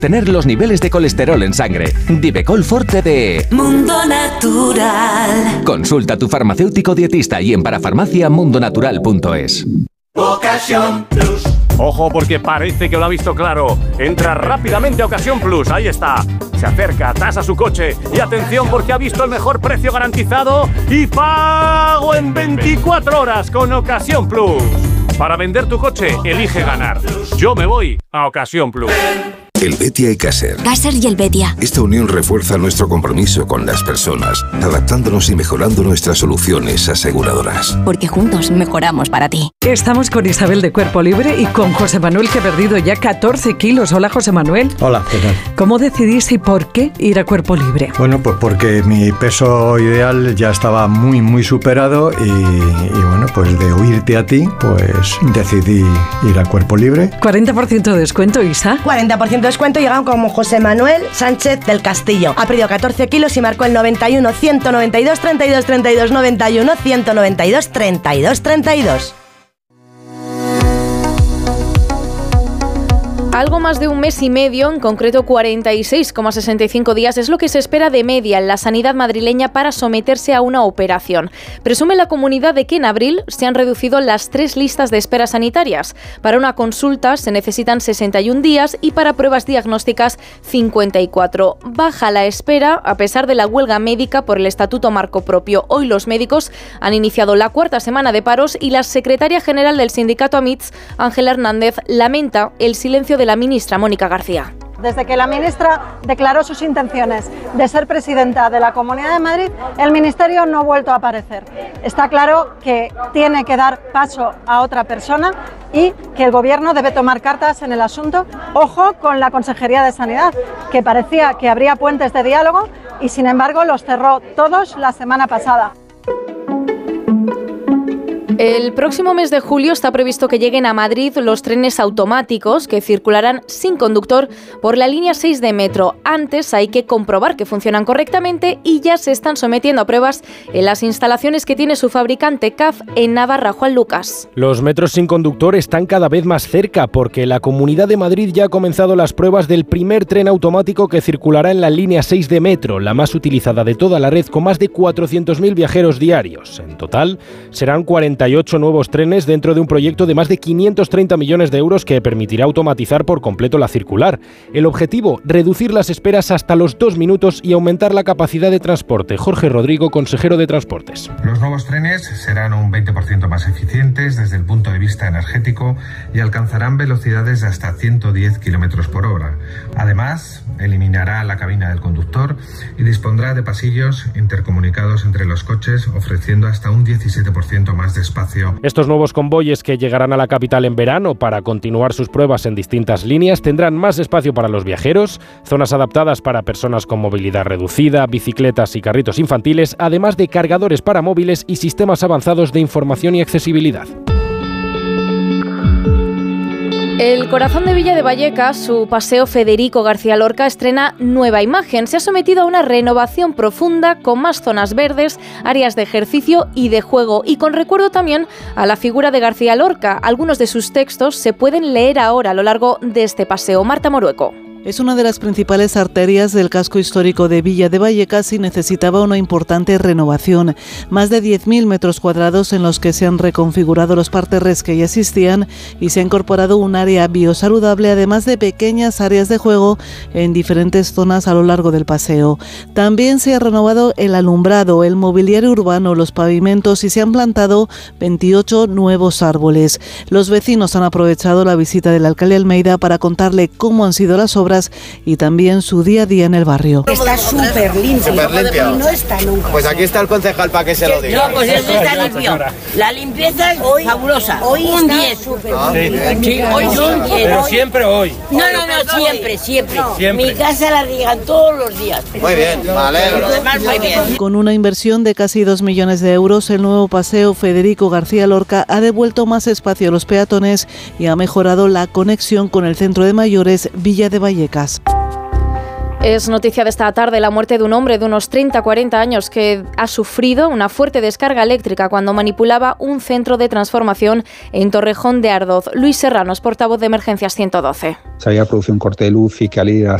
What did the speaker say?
tener los niveles de colesterol en sangre. Divecol Forte de Mundo Natural. Consulta a tu farmacéutico dietista y en parafarmaciamundonatural.es. Ocasión Plus. Ojo, porque parece que lo ha visto claro. Entra rápidamente a Ocasión Plus, ahí está. Se acerca, tasa su coche y atención porque ha visto el mejor precio garantizado y pago en 24 horas con Ocasión Plus. Para vender tu coche, elige ganar. Yo me voy a Ocasión Plus. Helvetia y Caser. Caser y Helvetia. Esta unión refuerza nuestro compromiso con las personas, adaptándonos y mejorando nuestras soluciones aseguradoras. Porque juntos mejoramos para ti. Estamos con Isabel de Cuerpo Libre y con José Manuel, que ha perdido ya 14 kilos. Hola, José Manuel. Hola, ¿qué tal? ¿Cómo decidís y por qué ir a Cuerpo Libre? Bueno, pues porque mi peso ideal ya estaba muy superado y bueno, pues de oírte a ti, pues decidí ir a Cuerpo Libre. 40% de descuento, Isa. 40% de descuento, llegaron como José Manuel Sánchez del Castillo. Ha perdido 14 kilos y marcó el 91 192 32 32 91 192 32 32. Algo más de un mes y medio, en concreto 46,65 días, es lo que se espera de media en la sanidad madrileña para someterse a una operación. Presume la comunidad de que en abril se han reducido las 3 listas de espera sanitarias. Para una consulta se necesitan 61 días y para pruebas diagnósticas 54. Baja la espera a pesar de la huelga médica por el Estatuto Marco Propio. Hoy los médicos han iniciado la 4ª semana de paros y la secretaria general del sindicato AMITS, Ángela Hernández, lamenta el silencio de la ministra Mónica García. Desde que la ministra declaró sus intenciones de ser presidenta de la Comunidad de Madrid, el Ministerio no ha vuelto a aparecer. Está claro que tiene que dar paso a otra persona y que el Gobierno debe tomar cartas en el asunto. Ojo con la Consejería de Sanidad, que parecía que habría puentes de diálogo y sin embargo los cerró todos la semana pasada. El próximo mes de julio está previsto que lleguen a Madrid los trenes automáticos que circularán sin conductor por la línea 6 de metro. Antes hay que comprobar que funcionan correctamente y ya se están sometiendo a pruebas en las instalaciones que tiene su fabricante CAF en Navarra. Juan Lucas. Los metros sin conductor están cada vez más cerca porque la Comunidad de Madrid ya ha comenzado las pruebas del primer tren automático que circulará en la línea 6 de metro, la más utilizada de toda la red, con más de 400.000 viajeros diarios. En total serán 48 nuevos trenes dentro de un proyecto de más de 530 millones de euros que permitirá automatizar por completo la circular. El objetivo, reducir las esperas hasta los 2 minutos y aumentar la capacidad de transporte. Jorge Rodrigo, consejero de Transportes. Los nuevos trenes serán un 20% más eficientes desde el punto de vista energético y alcanzarán velocidades de hasta 110 km por hora. Además, eliminará la cabina del conductor y dispondrá de pasillos intercomunicados entre los coches, ofreciendo hasta un 17% más de espacio. Estos nuevos convoyes que llegarán a la capital en verano para continuar sus pruebas en distintas líneas tendrán más espacio para los viajeros, zonas adaptadas para personas con movilidad reducida, bicicletas y carritos infantiles, además de cargadores para móviles y sistemas avanzados de información y accesibilidad. El corazón de Villa de Vallecas, su paseo Federico García Lorca, estrena nueva imagen. Se ha sometido a una renovación profunda con más zonas verdes, áreas de ejercicio y de juego y con recuerdo también a la figura de García Lorca. Algunos de sus textos se pueden leer ahora a lo largo de este paseo. Marta Morueco. Es una de las principales arterias del casco histórico de Villa de Vallecas y necesitaba una importante renovación. Más de 10.000 metros cuadrados en los que se han reconfigurado los parterres que ya existían y se ha incorporado un área biosaludable, además de pequeñas áreas de juego en diferentes zonas a lo largo del paseo. También se ha renovado el alumbrado, el mobiliario urbano, los pavimentos y se han plantado 28 nuevos árboles. Los vecinos han aprovechado la visita del alcalde Almeida para contarle cómo han sido las obras y también su día a día en el barrio. Está súper limpio. Y no está nunca. Pues aquí está el concejal para que se lo diga. No, pues está limpio. La limpieza es fabulosa. Hoy un 10. Sí, hoy un 10. Pero siempre hoy. No, siempre. Mi casa la riegan todos los días. Muy bien, vale. Lo demás muy bien. Con una inversión de casi 2 millones de euros, el nuevo paseo Federico García Lorca ha devuelto más espacio a los peatones y ha mejorado la conexión con el centro de mayores Villa de Vallecas. Es noticia de esta tarde la muerte de un hombre de unos 30-40 años que ha sufrido una fuerte descarga eléctrica cuando manipulaba un centro de transformación en Torrejón de Ardoz. Luis Serranos, portavoz de Emergencias 112. Se había producido un corte de luz y que al ir